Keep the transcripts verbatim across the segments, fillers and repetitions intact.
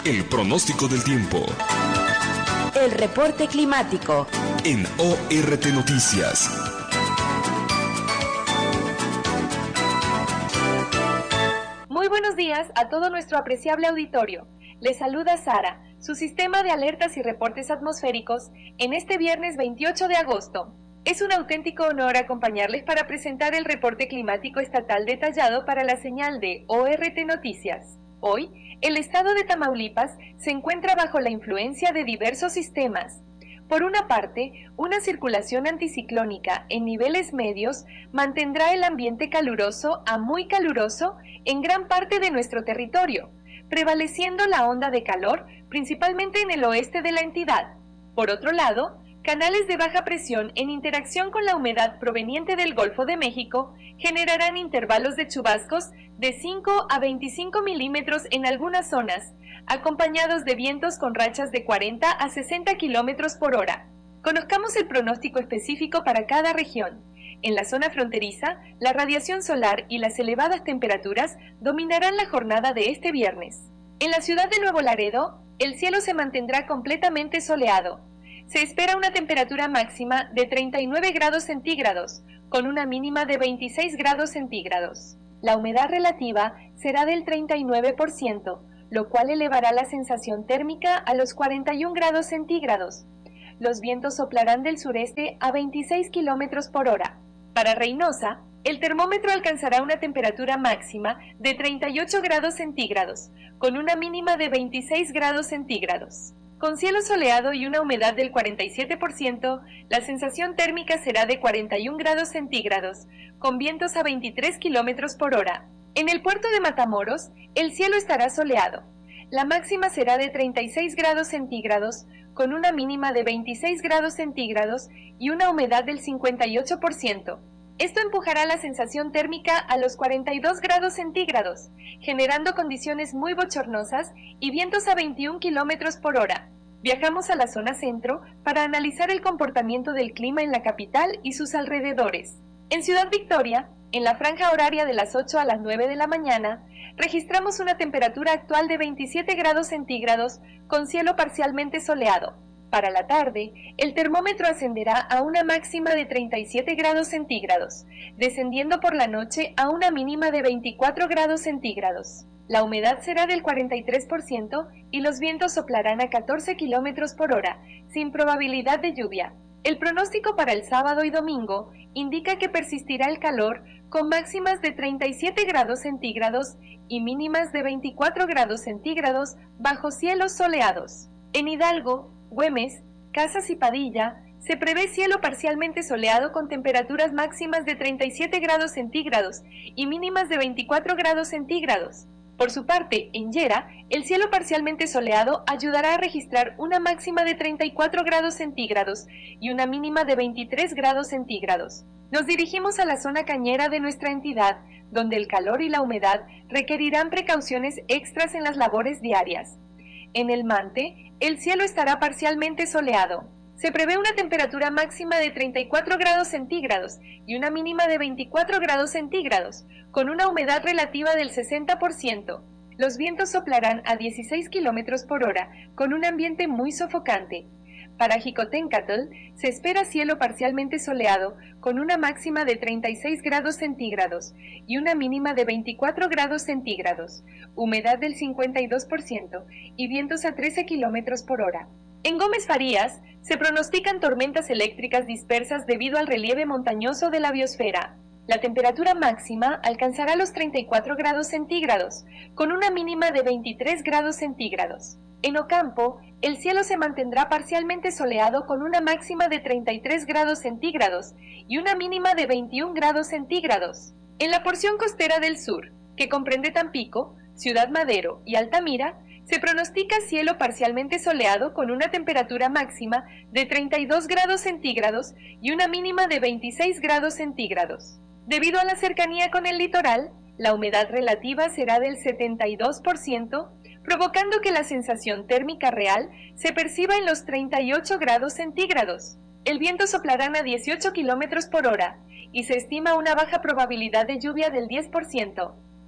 El pronóstico del tiempo. El reporte climático. En O R T Noticias. Muy buenos días a todo nuestro apreciable auditorio. Les saluda Sara, su sistema de alertas y reportes atmosféricos, en este viernes veintiocho de agosto. Es un auténtico honor acompañarles para presentar el reporte climático estatal detallado para la señal de O R T Noticias. Hoy, el estado de Tamaulipas se encuentra bajo la influencia de diversos sistemas. Por una parte, una circulación anticiclónica en niveles medios mantendrá el ambiente caluroso a muy caluroso en gran parte de nuestro territorio, prevaleciendo la onda de calor principalmente en el oeste de la entidad. Por otro lado, canales de baja presión en interacción con la humedad proveniente del Golfo de México generarán intervalos de chubascos de cinco a veinticinco milímetros en algunas zonas, acompañados de vientos con rachas de cuarenta a sesenta kilómetros por hora. Conozcamos el pronóstico específico para cada región. En la zona fronteriza, la radiación solar y las elevadas temperaturas dominarán la jornada de este viernes. En la ciudad de Nuevo Laredo, el cielo se mantendrá completamente soleado. Se espera una temperatura máxima de treinta y nueve grados centígrados, con una mínima de veintiséis grados centígrados. La humedad relativa será del treinta y nueve por ciento, lo cual elevará la sensación térmica a los cuarenta y un grados centígrados. Los vientos soplarán del sureste a veintiséis kilómetros por hora. Para Reynosa, el termómetro alcanzará una temperatura máxima de treinta y ocho grados centígrados, con una mínima de veintiséis grados centígrados. Con cielo soleado y una humedad del cuarenta y siete por ciento, la sensación térmica será de cuarenta y un grados centígrados, con vientos a veintitrés kilómetros por hora. En el puerto de Matamoros, el cielo estará soleado. La máxima será de treinta y seis grados centígrados, con una mínima de veintiséis grados centígrados y una humedad del cincuenta y ocho por ciento. Esto empujará la sensación térmica a los cuarenta y dos grados centígrados, generando condiciones muy bochornosas y vientos a veintiún kilómetros por hora. Viajamos a la zona centro para analizar el comportamiento del clima en la capital y sus alrededores. En Ciudad Victoria, en la franja horaria de las ocho a las nueve de la mañana, registramos una temperatura actual de veintisiete grados centígrados con cielo parcialmente soleado. Para la tarde, el termómetro ascenderá a una máxima de treinta y siete grados centígrados, descendiendo por la noche a una mínima de veinticuatro grados centígrados. La humedad será del cuarenta y tres por ciento y los vientos soplarán a catorce kilómetros por hora, sin probabilidad de lluvia. El pronóstico para el sábado y domingo indica que persistirá el calor con máximas de treinta y siete grados centígrados y mínimas de veinticuatro grados centígrados bajo cielos soleados. En Hidalgo, Güemes, Casas y Padilla, se prevé cielo parcialmente soleado con temperaturas máximas de treinta y siete grados centígrados y mínimas de veinticuatro grados centígrados. Por su parte, en Yera, el cielo parcialmente soleado ayudará a registrar una máxima de treinta y cuatro grados centígrados y una mínima de veintitrés grados centígrados. Nos dirigimos a la zona cañera de nuestra entidad, donde el calor y la humedad requerirán precauciones extras en las labores diarias. En el Mante, el cielo estará parcialmente soleado. Se prevé una temperatura máxima de treinta y cuatro grados centígrados y una mínima de veinticuatro grados centígrados, con una humedad relativa del sesenta por ciento. Los vientos soplarán a dieciséis kilómetros por hora, con un ambiente muy sofocante. Para Jicotencatl se espera cielo parcialmente soleado, con una máxima de treinta y seis grados centígrados y una mínima de veinticuatro grados centígrados, humedad del cincuenta y dos por ciento y vientos a trece kilómetros por hora. En Gómez Farías se pronostican tormentas eléctricas dispersas debido al relieve montañoso de la biosfera. La temperatura máxima alcanzará los treinta y cuatro grados centígrados, con una mínima de veintitrés grados centígrados. En Ocampo, el cielo se mantendrá parcialmente soleado con una máxima de treinta y tres grados centígrados y una mínima de veintiún grados centígrados. En la porción costera del sur, que comprende Tampico, Ciudad Madero y Altamira, se pronostica cielo parcialmente soleado con una temperatura máxima de treinta y dos grados centígrados y una mínima de veintiséis grados centígrados. Debido a la cercanía con el litoral, la humedad relativa será del setenta y dos por ciento, provocando que la sensación térmica real se perciba en los treinta y ocho grados centígrados. El viento soplará a dieciocho kilómetros por hora y se estima una baja probabilidad de lluvia del diez por ciento.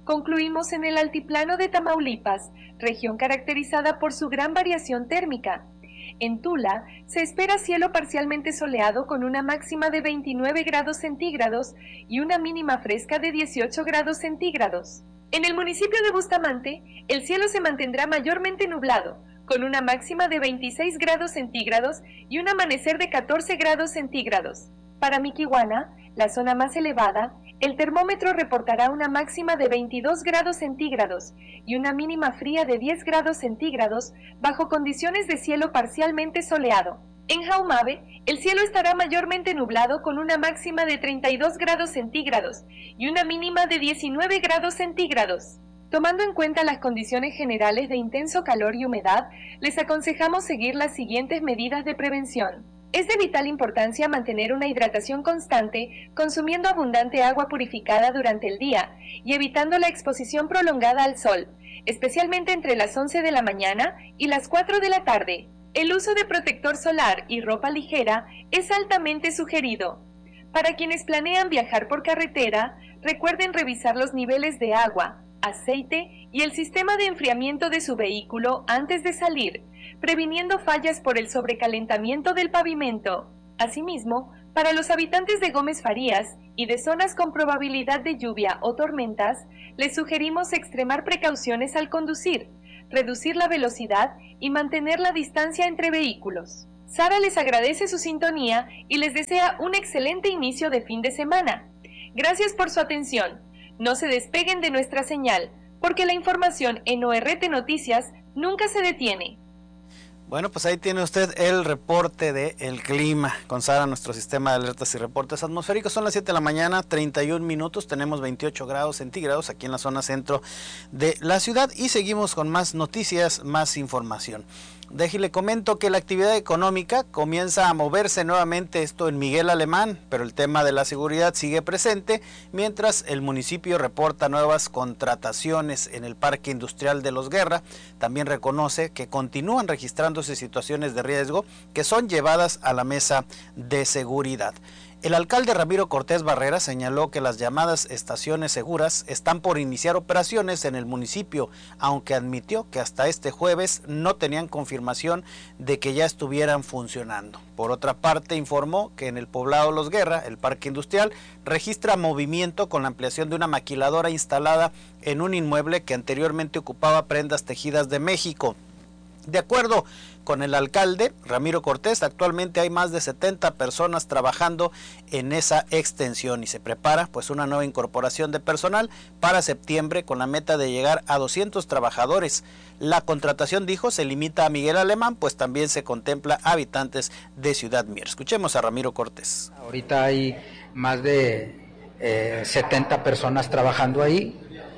Concluimos en el altiplano de Tamaulipas, región caracterizada por su gran variación térmica. En Tula se espera cielo parcialmente soleado con una máxima de veintinueve grados centígrados y una mínima fresca de dieciocho grados centígrados. En el municipio de Bustamante, el cielo se mantendrá mayormente nublado, con una máxima de veintiséis grados centígrados y un amanecer de catorce grados centígrados. Para Miquihuana, la zona más elevada, el termómetro reportará una máxima de veintidós grados centígrados y una mínima fría de diez grados centígrados bajo condiciones de cielo parcialmente soleado. En Jaumabe, el cielo estará mayormente nublado con una máxima de treinta y dos grados centígrados y una mínima de diecinueve grados centígrados. Tomando en cuenta las condiciones generales de intenso calor y humedad, les aconsejamos seguir las siguientes medidas de prevención. Es de vital importancia mantener una hidratación constante, consumiendo abundante agua purificada durante el día y evitando la exposición prolongada al sol, especialmente entre las once de la mañana y las cuatro de la tarde. El uso de protector solar y ropa ligera es altamente sugerido. Para quienes planean viajar por carretera, recuerden revisar los niveles de agua, aceite y el sistema de enfriamiento de su vehículo antes de salir, previniendo fallas por el sobrecalentamiento del pavimento. Asimismo, para los habitantes de Gómez Farías y de zonas con probabilidad de lluvia o tormentas, les sugerimos extremar precauciones al conducir, reducir la velocidad y mantener la distancia entre vehículos. Sara les agradece su sintonía y les desea un excelente inicio de fin de semana. Gracias por su atención. No se despeguen de nuestra señal, porque la información en O R T Noticias nunca se detiene. Bueno, pues ahí tiene usted el reporte del clima con Sara, nuestro sistema de alertas y reportes atmosféricos. Son las siete de la mañana, treinta y un minutos, tenemos veintiocho grados centígrados aquí en la zona centro de la ciudad y seguimos con más noticias, más información. Déjale comento que la actividad económica comienza a moverse nuevamente, esto en Miguel Alemán, pero el tema de la seguridad sigue presente, mientras el municipio reporta nuevas contrataciones en el Parque Industrial de Los Guerra. También reconoce que continúan registrándose situaciones de riesgo que son llevadas a la mesa de seguridad. El alcalde Ramiro Cortés Barrera señaló que las llamadas estaciones seguras están por iniciar operaciones en el municipio, aunque admitió que hasta este jueves no tenían confirmación de que ya estuvieran funcionando. Por otra parte, informó que en el poblado Los Guerra, el parque industrial, registra movimiento con la ampliación de una maquiladora instalada en un inmueble que anteriormente ocupaba Prendas Tejidas de México. De acuerdo con el alcalde Ramiro Cortés, actualmente hay más de setenta personas trabajando en esa extensión y se prepara pues una nueva incorporación de personal para septiembre con la meta de llegar a doscientos trabajadores. La contratación, dijo, se limita a Miguel Alemán, pues también se contempla habitantes de Ciudad Mier. Escuchemos a Ramiro Cortés. Ahorita hay más de eh, setenta personas trabajando ahí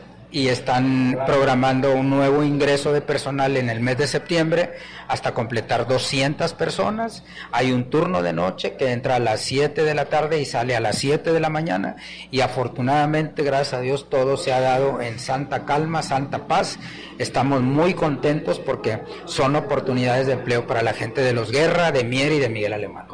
y están programando un nuevo ingreso de personal en el mes de septiembre hasta completar doscientas personas. Hay un turno de noche que entra a las siete de la tarde y sale a las siete de la mañana y afortunadamente, gracias a Dios, todo se ha dado en santa calma, santa paz. Estamos muy contentos porque son oportunidades de empleo para la gente de Los Guerra, de Mier y de Miguel Alemán.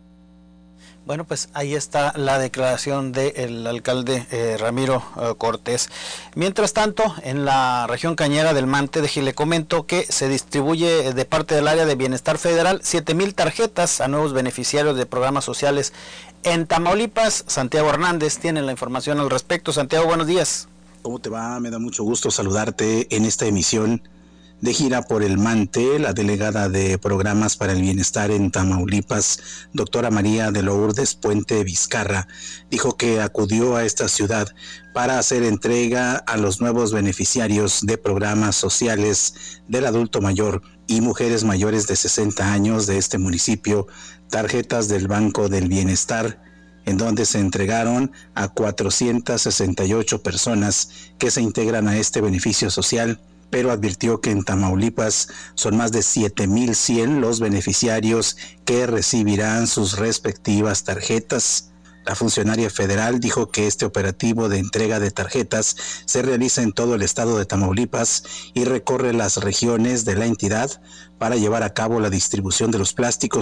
Bueno, pues ahí está la declaración del alcalde eh, Ramiro eh, Cortés. Mientras tanto, en la región cañera del Mante, déjele comento que se distribuye de parte del área de bienestar federal siete mil tarjetas a nuevos beneficiarios de programas sociales en Tamaulipas. Santiago Hernández tiene la información al respecto. Santiago, buenos días. ¿Cómo te va? Me da mucho gusto saludarte en esta emisión de gira por el Mante. La delegada de Programas para el Bienestar en Tamaulipas, doctora María de Lourdes Puente Vizcarra, dijo que acudió a esta ciudad para hacer entrega a los nuevos beneficiarios de programas sociales del adulto mayor y mujeres mayores de sesenta años de este municipio, tarjetas del Banco del Bienestar, en donde se entregaron a cuatrocientas sesenta y ocho personas que se integran a este beneficio social, pero advirtió que en Tamaulipas son más de siete mil cien los beneficiarios que recibirán sus respectivas tarjetas. La funcionaria federal dijo que este operativo de entrega de tarjetas se realiza en todo el estado de Tamaulipas y recorre las regiones de la entidad para llevar a cabo la distribución de los plásticos,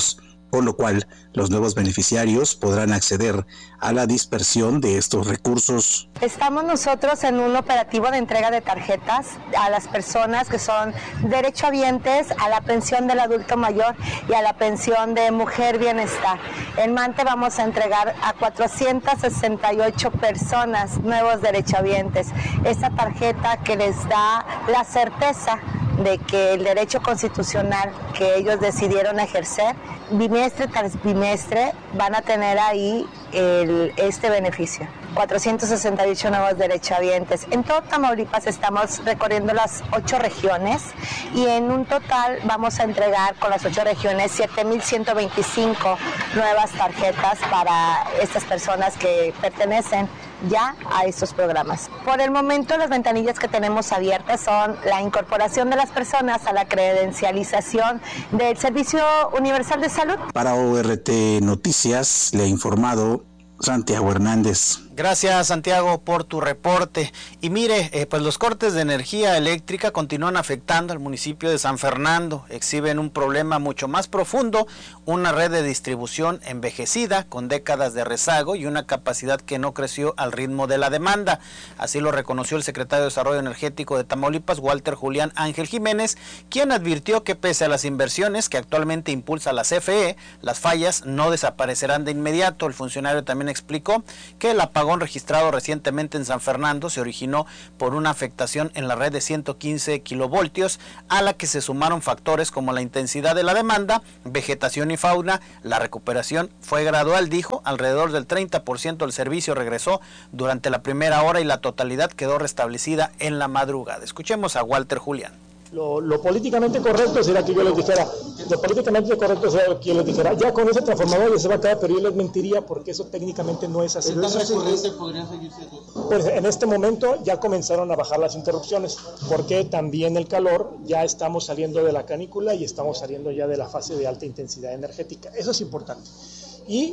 por lo cual los nuevos beneficiarios podrán acceder a la dispersión de estos recursos. Estamos nosotros en un operativo de entrega de tarjetas a las personas que son derechohabientes a la pensión del adulto mayor y a la pensión de mujer bienestar. En Mante vamos a entregar a cuatrocientas sesenta y ocho personas nuevos derechohabientes esta tarjeta que les da la certeza de que el derecho constitucional que ellos decidieron ejercer, bimestre tras bimestre, van a tener ahí el, este beneficio. cuatrocientos sesenta y ocho nuevos derechohabientes. En todo Tamaulipas estamos recorriendo las ocho regiones y en un total vamos a entregar con las ocho regiones siete mil ciento veinticinco nuevas tarjetas para estas personas que pertenecen ya a estos programas. Por el momento las ventanillas que tenemos abiertas son la incorporación de las personas a la credencialización del Servicio Universal de Salud. Para O R T Noticias le ha informado Santiago Hernández. Gracias, Santiago, por tu reporte. Y mire, eh, pues los cortes de energía eléctrica continúan afectando al municipio de San Fernando. Exhiben un problema mucho más profundo, una red de distribución envejecida con décadas de rezago y una capacidad que no creció al ritmo de la demanda. Así lo reconoció el secretario de Desarrollo Energético de Tamaulipas, Walter Julián Ángel Jiménez, quien advirtió que pese a las inversiones que actualmente impulsa la C F E, las fallas no desaparecerán de inmediato. El funcionario también explicó que el apagón registrado recientemente en San Fernando se originó por una afectación en la red de ciento quince kilovoltios, a la que se sumaron factores como la intensidad de la demanda, vegetación y fauna. La recuperación fue gradual, dijo, alrededor del treinta por ciento del servicio regresó durante la primera hora y la totalidad quedó restablecida en la madrugada. Escuchemos a Walter Julián. Lo, lo políticamente correcto sería que yo les dijera, lo políticamente correcto sería que yo les dijera, ya con ese transformador ya se va a quedar, pero yo les mentiría porque eso técnicamente no es así. ¿Pero eso recurrente podría seguir siendo? Pues en este momento ya comenzaron a bajar las interrupciones, porque también el calor, ya estamos saliendo de la canícula y estamos saliendo ya de la fase de alta intensidad energética. Eso es importante. Y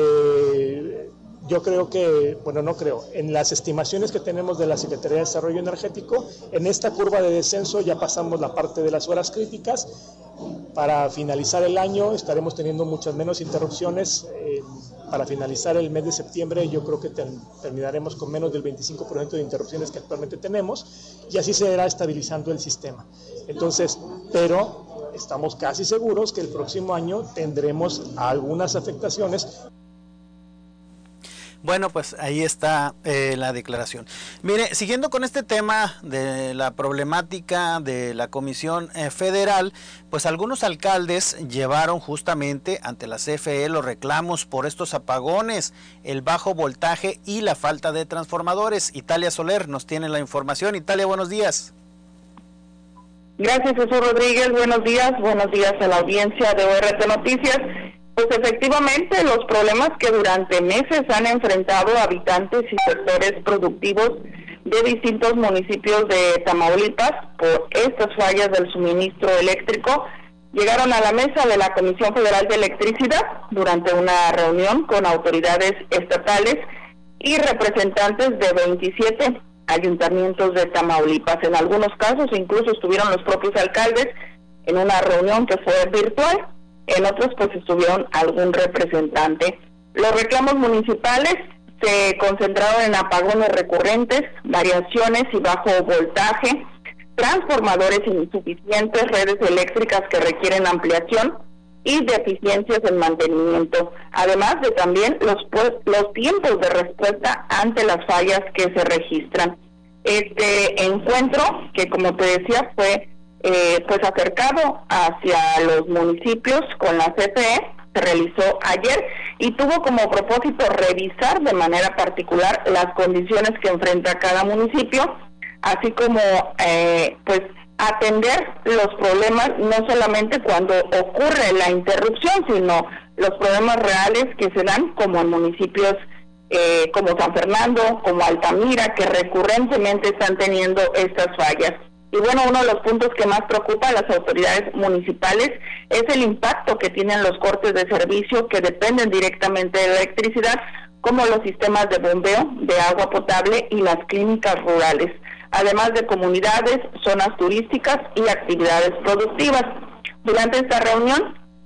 eh, yo creo que, bueno, no creo, en las estimaciones que tenemos de la Secretaría de Desarrollo Energético, en esta curva de descenso ya pasamos la parte de las horas críticas. Para finalizar el año estaremos teniendo muchas menos interrupciones. Eh, para finalizar el mes de septiembre yo creo que ten, terminaremos con menos del veinticinco por ciento de interrupciones que actualmente tenemos y así se irá estabilizando el sistema. Entonces, pero estamos casi seguros que el próximo año tendremos algunas afectaciones. Bueno, pues ahí está eh, la declaración. Mire, siguiendo con este tema de la problemática de la Comisión eh, Federal, pues algunos alcaldes llevaron justamente ante la C F E los reclamos por estos apagones, el bajo voltaje y la falta de transformadores. Italia Soler nos tiene la información. Italia, buenos días. Gracias, Jesús Rodríguez. Buenos días. Buenos días a la audiencia de O R T Noticias. Pues efectivamente, los problemas que durante meses han enfrentado habitantes y sectores productivos de distintos municipios de Tamaulipas por estas fallas del suministro eléctrico llegaron a la mesa de la Comisión Federal de Electricidad durante una reunión con autoridades estatales y representantes de veintisiete ayuntamientos de Tamaulipas. En algunos casos incluso estuvieron los propios alcaldes en una reunión que fue virtual. En otros pues estuvieron algún representante. Los reclamos municipales se concentraron en apagones recurrentes, variaciones y bajo voltaje, transformadores insuficientes, redes eléctricas que requieren ampliación y deficiencias en mantenimiento, además de también los, pues, los tiempos de respuesta ante las fallas que se registran. Este encuentro, que como te decía fue Eh, pues acercado hacia los municipios con la C F E, se realizó ayer y tuvo como propósito revisar de manera particular las condiciones que enfrenta cada municipio, así como eh, pues atender los problemas no solamente cuando ocurre la interrupción, sino los problemas reales que se dan como en municipios eh, como San Fernando, como Altamira, que recurrentemente están teniendo estas fallas. Y bueno, uno de los puntos que más preocupa a las autoridades municipales es el impacto que tienen los cortes de servicio que dependen directamente de la electricidad, como los sistemas de bombeo de agua potable y las clínicas rurales, además de comunidades, zonas turísticas y actividades productivas. Durante esta reunión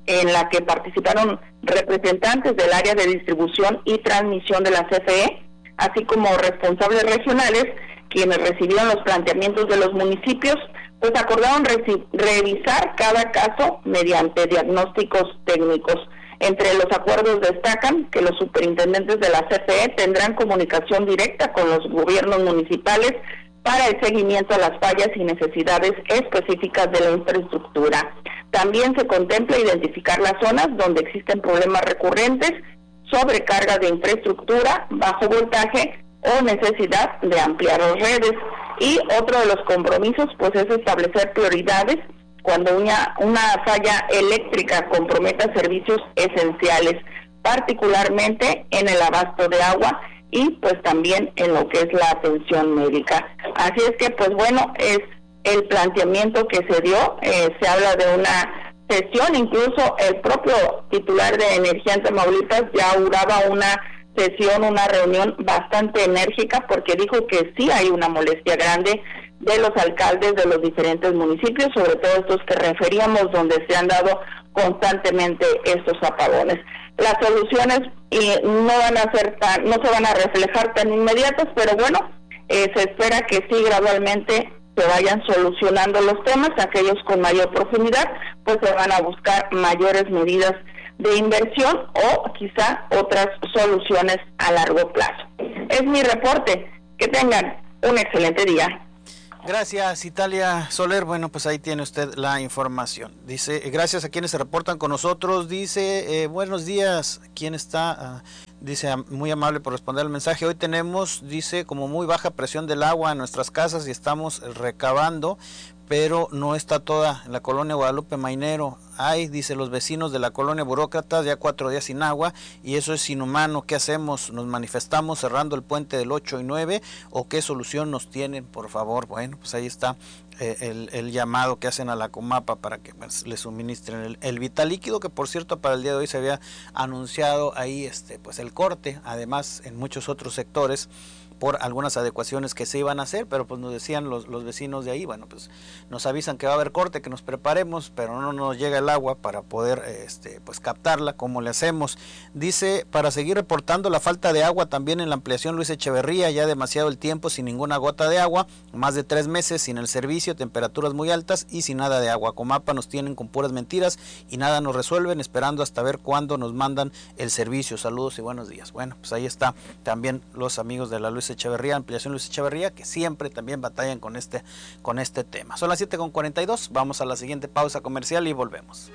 en la que participaron representantes del área de distribución y transmisión de la C F E, así como responsables regionales, quienes recibieron los planteamientos de los municipios, pues acordaron revisar cada caso mediante diagnósticos técnicos. Entre los acuerdos destacan que los superintendentes de la C F E tendrán comunicación directa con los gobiernos municipales para el seguimiento a las fallas y necesidades específicas de la infraestructura. También se contempla identificar las zonas donde existen problemas recurrentes, sobrecarga de infraestructura, bajo voltaje o necesidad de ampliar las redes. Y otro de los compromisos pues es establecer prioridades cuando una, una falla eléctrica comprometa servicios esenciales, particularmente en el abasto de agua y pues también en lo que es la atención médica. Así es que pues bueno, es el planteamiento que se dio, eh, se habla de una sesión, incluso el propio titular de Energía en Tamaulipas ya auguraba una sesión, una reunión bastante enérgica, porque dijo que sí hay una molestia grande de los alcaldes de los diferentes municipios, sobre todo estos que referíamos, donde se han dado constantemente estos apagones. Las soluciones eh, no van a ser tan, no se van a reflejar tan inmediatas, pero bueno, eh, se espera que sí gradualmente se vayan solucionando los temas. Aquellos con mayor profundidad, pues se van a buscar mayores medidas de inversión o quizá otras soluciones a largo plazo. Es mi reporte. Que tengan un excelente día. Gracias, Italia Soler. Bueno, pues ahí tiene usted la información. Dice, gracias a quienes se reportan con nosotros. Dice, eh, buenos días. ¿Quién está? Uh, dice, muy amable por responder el mensaje. Hoy tenemos, dice, como muy baja presión del agua en nuestras casas y estamos recabando, pero no está toda en la colonia Guadalupe Mainero. Hay, dice, los vecinos de la colonia Burócratas, ya cuatro días sin agua, y eso es inhumano. ¿Qué hacemos? ¿Nos manifestamos cerrando el puente del ocho y nueve? ¿O qué solución nos tienen, por favor? Bueno, pues ahí está eh, el, el llamado que hacen a la Comapa para que pues, le suministren el, el vital líquido, que por cierto para el día de hoy se había anunciado ahí este pues el corte, además en muchos otros sectores, por algunas adecuaciones que se iban a hacer, pero pues nos decían los, los vecinos de ahí, bueno, pues nos avisan que va a haber corte, que nos preparemos, pero no nos llega el agua para poder este pues captarla. ¿Cómo le hacemos? Dice, para seguir reportando la falta de agua también en la ampliación Luis Echeverría, ya demasiado el tiempo sin ninguna gota de agua, más de tres meses sin el servicio, temperaturas muy altas y sin nada de agua. Comapa nos tienen con puras mentiras y nada nos resuelven, esperando hasta ver cuándo nos mandan el servicio. Saludos y buenos días. Bueno, pues ahí está también los amigos de la Luis Echeverría, ampliación Luis Echeverría, que siempre también batallan con este, con este tema. Son las siete con cuarenta y dos, vamos a la siguiente pausa comercial y volvemos.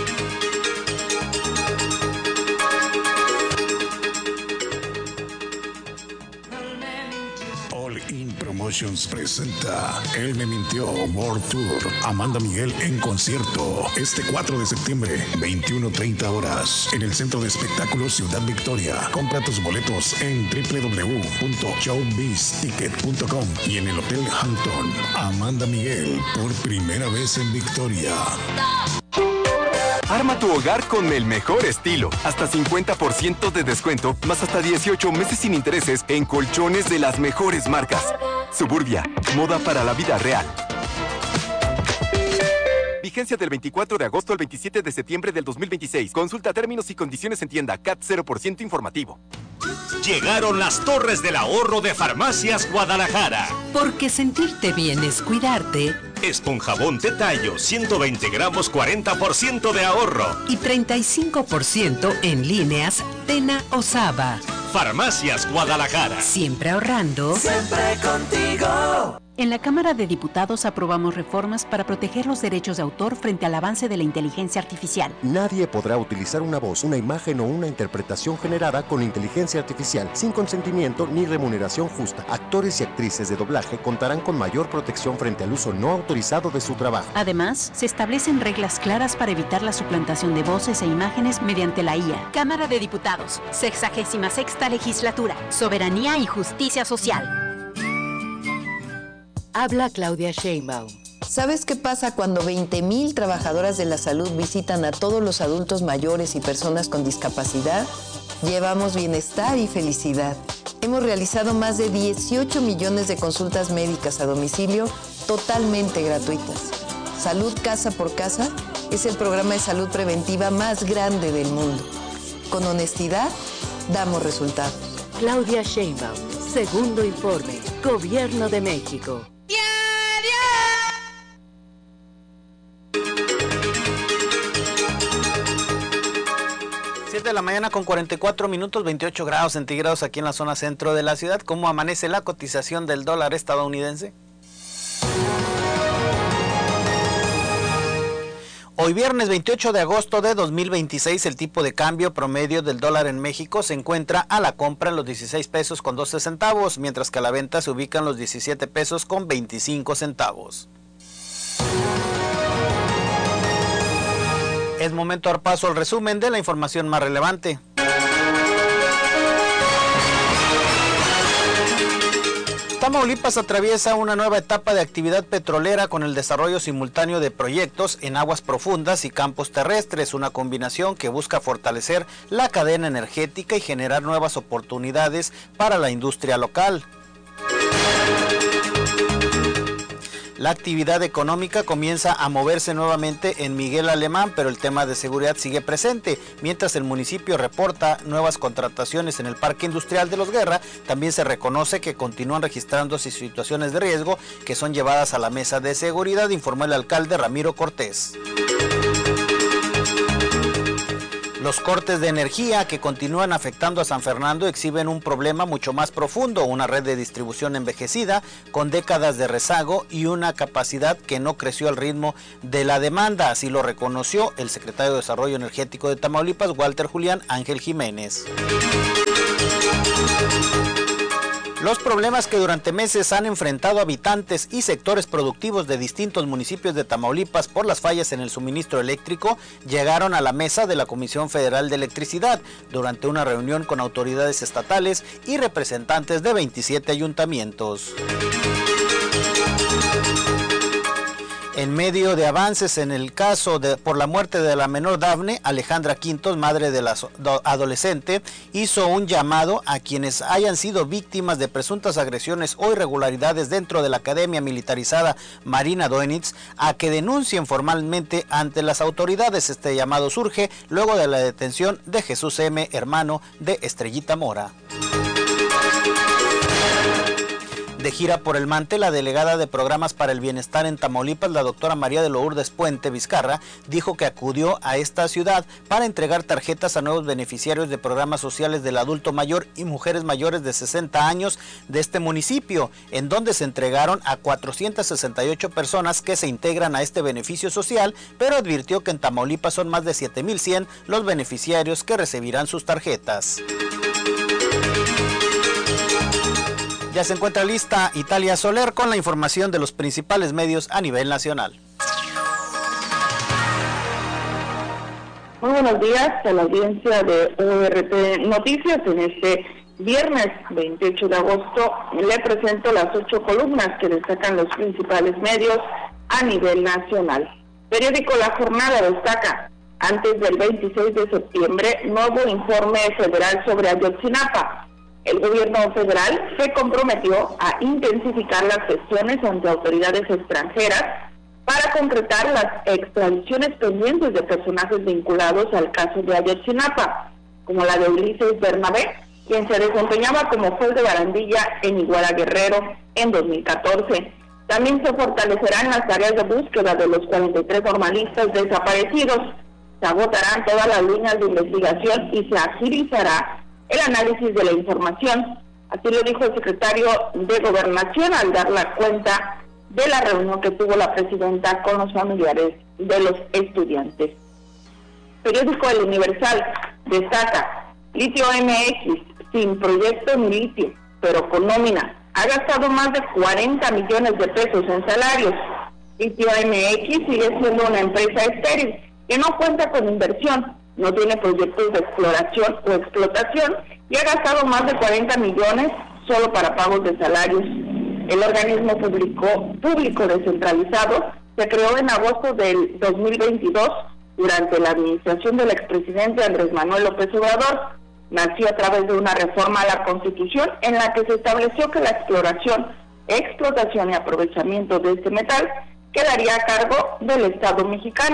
All In Promotions presenta Él me mintió World Tour. Amanda Miguel en concierto este cuatro de septiembre, veintiuno treinta horas, en el Centro de Espectáculos Ciudad Victoria. Compra tus boletos en doble u doble u doble u punto showbiz ticket punto com y en el Hotel Hampton. Amanda Miguel, por primera vez en Victoria. Arma tu hogar con el mejor estilo. Hasta cincuenta por ciento de descuento, más hasta dieciocho meses sin intereses en colchones de las mejores marcas. Suburbia, moda para la vida real. Vigencia del veinticuatro de agosto al veintisiete de septiembre del dos mil veintiséis. Consulta términos y condiciones en tienda. C A T cero por ciento informativo. Llegaron las torres del ahorro de Farmacias Guadalajara. Porque sentirte bien es cuidarte. Esponjabón Tetallo, ciento veinte gramos, cuarenta por ciento de ahorro. Y treinta y cinco por ciento en líneas Tena o Saba. Farmacias Guadalajara. Siempre ahorrando. Siempre contigo. En la Cámara de Diputados aprobamos reformas para proteger los derechos de autor frente al avance de la inteligencia artificial. Nadie podrá utilizar una voz, una imagen o una interpretación generada con inteligencia artificial sin consentimiento ni remuneración justa. Actores y actrices de doblaje contarán con mayor protección frente al uso no autorizado de su trabajo. Además, se establecen reglas claras para evitar la suplantación de voces e imágenes mediante la I A. Cámara de Diputados, sexagésima sexta legislatura, soberanía y justicia social. Habla Claudia Sheinbaum. ¿Sabes qué pasa cuando veinte mil trabajadoras de la salud visitan a todos los adultos mayores y personas con discapacidad? Llevamos bienestar y felicidad. Hemos realizado más de dieciocho millones de consultas médicas a domicilio totalmente gratuitas. Salud casa por casa Es el programa de salud preventiva más grande del mundo. Con honestidad, damos resultados. Claudia Sheinbaum, segundo informe, Gobierno de México. siete de la mañana con cuarenta y cuatro minutos, veintiocho grados centígrados aquí en la zona centro de la ciudad. ¿Cómo amanece la cotización del dólar estadounidense? Hoy viernes veintiocho de agosto de dos mil veintiséis, el tipo de cambio promedio del dólar en México se encuentra a la compra en los dieciséis pesos con doce centavos, mientras que a la venta se ubican los diecisiete pesos con veinticinco centavos. Es momento de dar paso al resumen de la información más relevante. Tamaulipas atraviesa una nueva etapa de actividad petrolera con el desarrollo simultáneo de proyectos en aguas profundas y campos terrestres, una combinación que busca fortalecer la cadena energética y generar nuevas oportunidades para la industria local. La actividad económica comienza a moverse nuevamente en Miguel Alemán, pero el tema de seguridad sigue presente. Mientras el municipio reporta nuevas contrataciones en el Parque Industrial de Los Guerra, también se reconoce que continúan registrándose situaciones de riesgo que son llevadas a la mesa de seguridad, informó el alcalde Ramiro Cortés. Los cortes de energía que continúan afectando a San Fernando exhiben un problema mucho más profundo, una red de distribución envejecida con décadas de rezago y una capacidad que no creció al ritmo de la demanda, así lo reconoció el secretario de Desarrollo Energético de Tamaulipas, Walter Julián Ángel Jiménez. Los problemas que durante meses han enfrentado habitantes y sectores productivos de distintos municipios de Tamaulipas por las fallas en el suministro eléctrico llegaron a la mesa de la Comisión Federal de Electricidad durante una reunión con autoridades estatales y representantes de veintisiete ayuntamientos. En medio de avances en el caso de, por la muerte de la menor Dafne, Alejandra Quintos, madre de la adolescente, hizo un llamado a quienes hayan sido víctimas de presuntas agresiones o irregularidades dentro de la Academia Militarizada Marina Doenitz a que denuncien formalmente ante las autoridades. Este llamado surge luego de la detención de Jesús M., hermano de Estrellita Mora. De gira por el Mante, la delegada de Programas para el Bienestar en Tamaulipas, la doctora María de Lourdes Puente Vizcarra, dijo que acudió a esta ciudad para entregar tarjetas a nuevos beneficiarios de programas sociales del adulto mayor y mujeres mayores de sesenta años de este municipio, en donde se entregaron a cuatrocientas sesenta y ocho personas que se integran a este beneficio social, pero advirtió que en Tamaulipas son más de siete mil cien los beneficiarios que recibirán sus tarjetas. Ya se encuentra lista Italia Soler con la información de los principales medios a nivel nacional. Muy buenos días a la audiencia de O R T Noticias. En este viernes veintiocho de agosto le presento las ocho columnas que destacan los principales medios a nivel nacional. Periódico La Jornada destaca: antes del veintiséis de septiembre, nuevo informe federal sobre Ayotzinapa. El gobierno federal se comprometió a intensificar las gestiones ante autoridades extranjeras para concretar las extradiciones pendientes de personajes vinculados al caso de Ayotzinapa, como la de Ulises Bernabé, quien se desempeñaba como juez de barandilla en Iguala Guerrero en dos mil catorce. También se fortalecerán las tareas de búsqueda de los cuarenta y tres normalistas desaparecidos. Se agotarán todas las líneas de investigación y se agilizará el análisis de la información. Así lo dijo el secretario de Gobernación al dar la cuenta de la reunión que tuvo la presidenta con los familiares de los estudiantes. Periódico El Universal destaca: Litio M X, sin proyecto ni litio, pero con nómina, ha gastado más de cuarenta millones de pesos en salarios. Litio M X sigue siendo una empresa estéril que no cuenta con inversión, no tiene proyectos de exploración o explotación y ha gastado más de cuarenta millones solo para pagos de salarios. El organismo público, público descentralizado se creó en agosto del dos mil veintidós durante la administración del expresidente Andrés Manuel López Obrador. Nació a través de una reforma a la Constitución en la que se estableció que la exploración, explotación y aprovechamiento de este metal quedaría a cargo del Estado mexicano,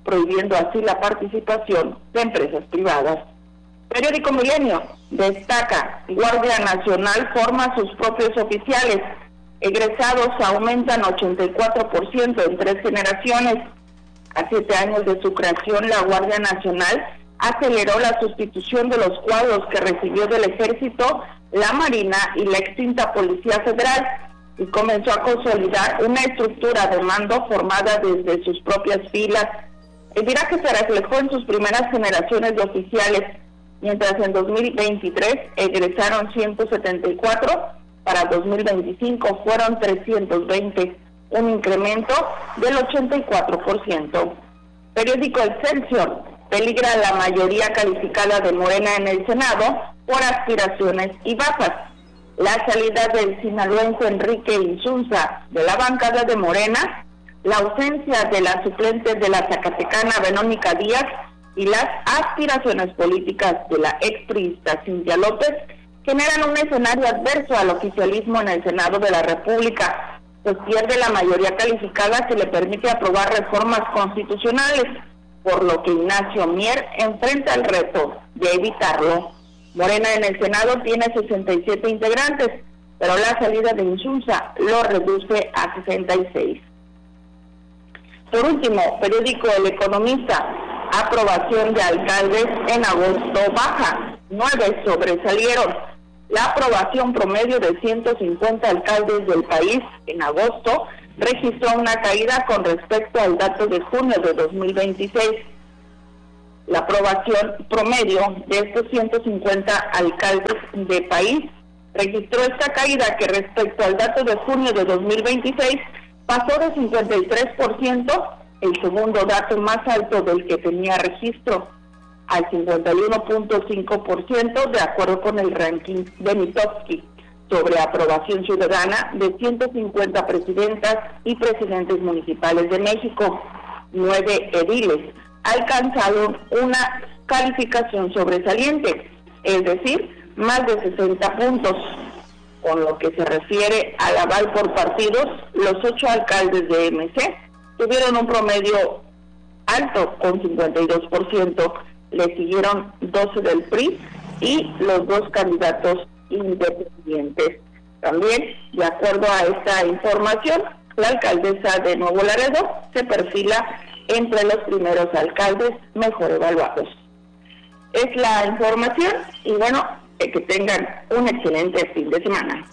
prohibiendo así la participación de empresas privadas. Periódico Milenio destaca, Guardia Nacional forma sus propios oficiales, egresados aumentan ochenta y cuatro por ciento en tres generaciones. A siete años de su creación, la Guardia Nacional aceleró la sustitución de los cuadros que recibió del Ejército, la Marina y la extinta Policía Federal, y comenzó a consolidar una estructura de mando formada desde sus propias filas. El viraje se reflejó en sus primeras generaciones de oficiales, mientras en dos mil veintitrés egresaron ciento setenta y cuatro, para dos mil veinticinco fueron trescientos veinte, un incremento del ochenta y cuatro por ciento. Periódico Excelsior, peligra la mayoría calificada de Morena en el Senado por aspiraciones y bajas. La salida del sinaloense Enrique Insunza de la bancada de Morena, la ausencia de la suplente de la zacatecana Verónica Díaz y las aspiraciones políticas de la expriista Cintia López generan un escenario adverso al oficialismo en el Senado de la República, pues pierde la mayoría calificada que le permite aprobar reformas constitucionales, por lo que Ignacio Mier enfrenta el reto de evitarlo. Morena en el Senado tiene sesenta y siete integrantes, pero la salida de Insunza lo reduce a sesenta y seis. Por último, periódico El Economista, aprobación de alcaldes en agosto baja, nueve sobresalieron. La aprobación promedio de ciento cincuenta alcaldes del país en agosto registró una caída con respecto al dato de junio de dos mil veintiséis. La aprobación promedio de estos ciento cincuenta alcaldes de país registró esta caída que respecto al dato de junio de dos mil veintiséis pasó de cincuenta y tres por ciento, el segundo dato más alto del que tenía registro, al cincuenta y uno punto cinco por ciento, de acuerdo con el ranking de Mitofsky sobre aprobación ciudadana de ciento cincuenta presidentas y presidentes municipales de México. Nueve ediles alcanzaron una calificación sobresaliente, es decir, más de sesenta puntos. Con lo que se refiere al aval por partidos, los ocho alcaldes de M C tuvieron un promedio alto con cincuenta y dos por ciento, le siguieron doce del P R I y los dos candidatos independientes. También, de acuerdo a esta información, la alcaldesa de Nuevo Laredo se perfila entre los primeros alcaldes mejor evaluados. Es la información y bueno, que tengan un excelente fin de semana.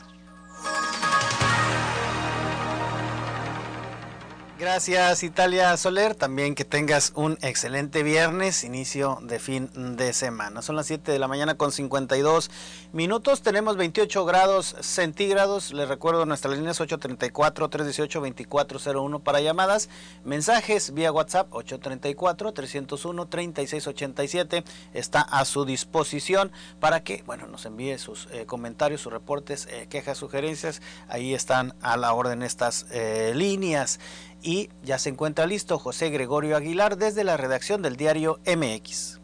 Gracias, Italia Soler. También que tengas un excelente viernes, inicio de fin de semana. Son las siete de la mañana con cincuenta y dos minutos. Tenemos veintiocho grados centígrados. Les recuerdo nuestras líneas ocho treinta y cuatro, trescientos dieciocho, veinticuatro cero uno para llamadas. Mensajes vía WhatsApp ocho treinta y cuatro, trescientos uno, treinta y seis ochenta y siete. Está a su disposición para que, bueno, nos envíe sus eh, comentarios, sus reportes, eh, quejas, sugerencias. Ahí están a la orden estas eh, líneas. Y ya se encuentra listo José Gregorio Aguilar desde la redacción del diario M X.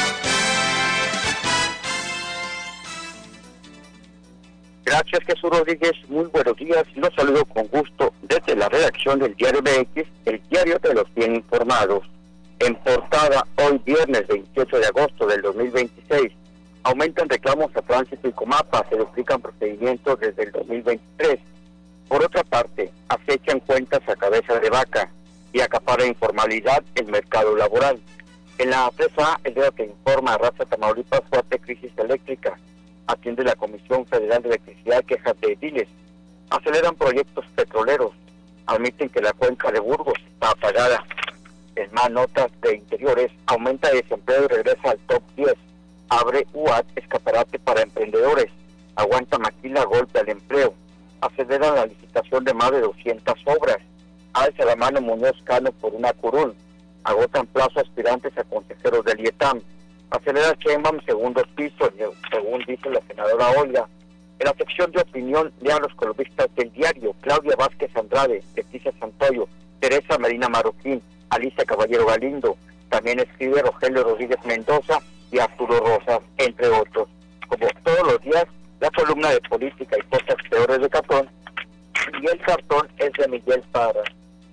Gracias, Jesús Rodríguez. Muy buenos días. Los saludo con gusto desde la redacción del diario M X, el diario de los bien informados. En portada, hoy viernes veintiocho de agosto del dos mil veintiséis, aumentan reclamos a Tránsito y Comapa, se duplican procedimientos desde el dos mil veintitrés. Por otra parte, acechan cuentas a cabeza de vaca y acapara informalidad en mercado laboral. En la presa, el día que informa a Raza Tamaulipas, fuerte crisis eléctrica. Atiende la Comisión Federal de Electricidad quejas de ediles. Aceleran proyectos petroleros. Admiten que la cuenca de Burgos está apagada. En más notas de interiores, aumenta el desempleo y regresa al top diez. Abre U A T escaparate para emprendedores. Aguanta Maquila golpe al empleo. Acelera la licitación de más de doscientas obras. Alza la mano Muñoz Cano por una curul. Agotan plazo aspirantes a consejeros del I E T A M. Acelera Sheinbaum segundos pisos, según dice la senadora Olga. En la sección de opinión, lean los columnistas del diario: Claudia Vázquez Andrade, Leticia Santoyo, Teresa Marina Marroquín, Alicia Caballero Galindo. También escribe Rogelio Rodríguez Mendoza y Arturo Rosas, entre otros. Como todos los días, la columna de política y cosas peores de Cartón, y el cartón es de Miguel Parra.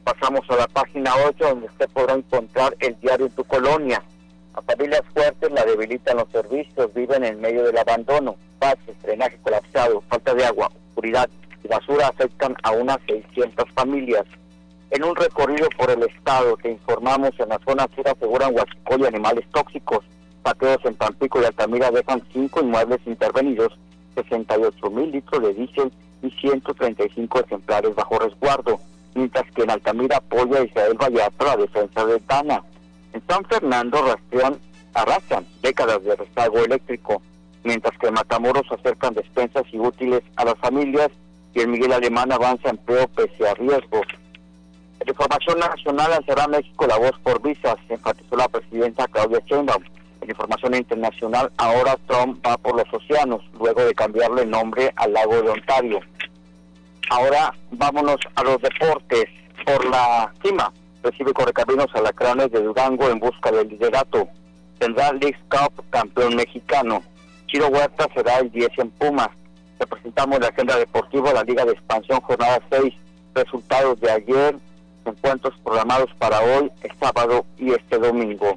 Pasamos a la página ocho, donde usted podrá encontrar el diario Tu Colonia. A familias fuertes la debilitan los servicios, viven en medio del abandono. Baches, drenaje colapsado, falta de agua, oscuridad y basura afectan a unas seiscientas familias. En un recorrido por el estado que informamos, en la zona sur aseguran huachicol y animales tóxicos. Saqueos en Tampico y Altamira dejan cinco inmuebles intervenidos, sesenta y ocho mil litros de diésel y ciento treinta y cinco ejemplares bajo resguardo, mientras que en Altamira apoya a Israel Vallarta la defensa de Tana. En San Fernando rastrean, arrastran décadas de rezago eléctrico, mientras que en Matamoros acercan despensas y útiles a las familias, y el Miguel Alemán avanza empleo pese a riesgos. En información nacional, lanzará México la voz por visas, enfatizó la presidenta Claudia Sheinbaum. En información internacional, ahora Trump va por los océanos, luego de cambiarle el nombre al lago de Ontario. Ahora vámonos a los deportes. Por la cima, recibe Correcaminos Alacranes de Durango en busca del liderato. Tendrá League Cup campeón mexicano. Chiro Huerta será el diez en Pumas. Representamos la agenda deportiva, la Liga de Expansión, jornada seis. Resultados de ayer, encuentros programados para hoy, el sábado y este domingo.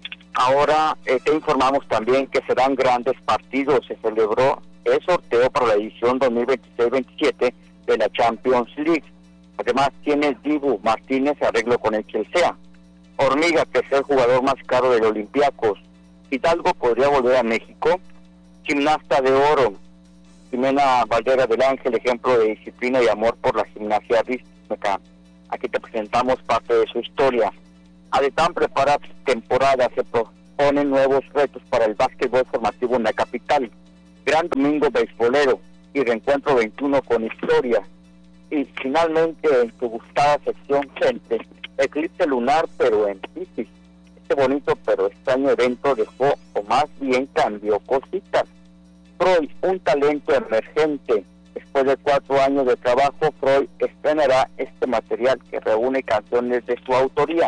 Ahora eh, te informamos también que serán grandes partidos. Se celebró el sorteo para la edición dos mil veintiséis veintisiete de la Champions League. Además tiene Dibu Martínez arreglo con el Chelsea. Hormiga, que es el jugador más caro del Olympiacos. Hidalgo podría volver a México. Gimnasta de oro. Jimena Valdera del Ángel, ejemplo de disciplina y amor por la gimnasia rítmica. Aquí te presentamos parte de su historia. Adetán prepara temporada, se proponen nuevos retos para el básquetbol formativo en la capital. Gran domingo beisbolero y reencuentro veintiuno con historia. Y finalmente en tu gustada sección gente, eclipse lunar pero en Piscis. Este bonito pero extraño evento dejó, o más bien cambió cositas. Freud, un talento emergente. Después de cuatro años de trabajo, Freud estrenará este material que reúne canciones de su autoría.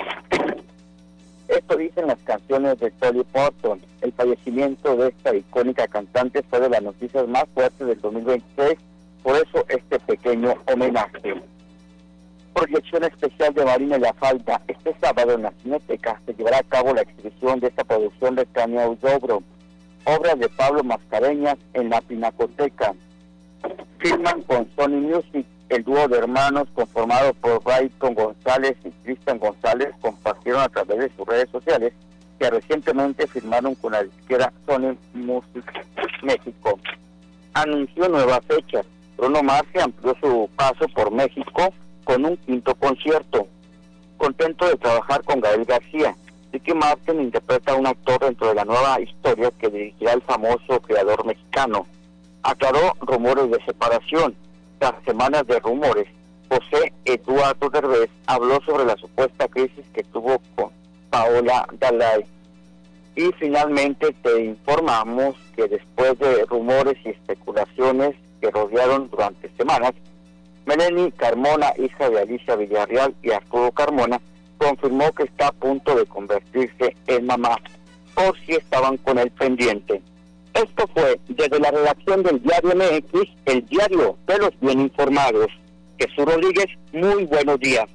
Esto dicen las canciones de Dolly Parton. El fallecimiento de esta icónica cantante fue de las noticias más fuertes del dos mil veintiséis, por eso este pequeño homenaje. Proyección especial de Marina y la Falda. Este sábado en la Cineteca se llevará a cabo la exhibición de esta producción de Tania Udobro. Obras de Pablo Mascareñas en la Pinacoteca. Firman con Sony Music. El dúo de hermanos conformado por Rayton González y Cristian González compartieron a través de sus redes sociales que recientemente firmaron con la disquera Sony Music México. Anunció nueva fecha. Bruno Mars amplió su paso por México con un quinto concierto. Contento de trabajar con Gael García. Ricky Martin interpreta a un actor dentro de la nueva historia que dirigirá el famoso creador mexicano. Aclaró rumores de separación. Tras semanas de rumores, José Eduardo Derbez habló sobre la supuesta crisis que tuvo con Paola Dalai. Y finalmente te informamos que después de rumores y especulaciones que rodearon durante semanas, Melanie Carmona, hija de Alicia Villarreal y Arturo Carmona, confirmó que está a punto de convertirse en mamá, por si estaban con el pendiente. Esto fue desde la redacción del Diario M X, el diario de los bien informados. Jesús Rodríguez, muy buenos días.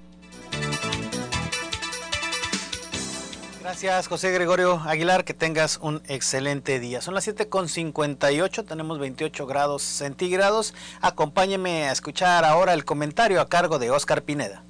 Gracias, José Gregorio Aguilar, que tengas un excelente día. Son las siete con cincuenta y ocho, tenemos veintiocho grados centígrados. Acompáñeme a escuchar ahora el comentario a cargo de Oscar Pineda.